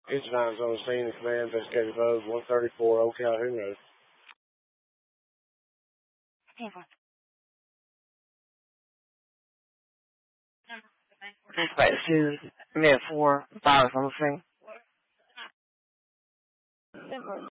Incidents on the scene, the command investigative of 134, Old Calhoun Road. Dispatch 2, mid 4, 5 on the scene.